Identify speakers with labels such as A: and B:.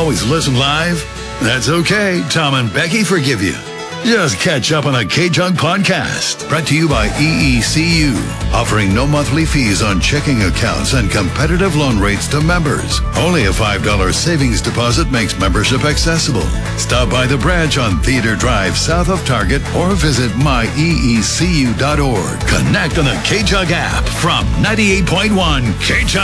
A: always listen live? That's okay. Tom and Becky forgive you. Just catch up on the K-Jug podcast, brought to you by EECU, offering no monthly fees on checking accounts and competitive loan rates to members. Only a $5 savings deposit makes membership accessible. Stop by the branch on Theater Drive south of Target or visit myeecu.org. Connect on the K-Jug app from 98.1 K-Jug.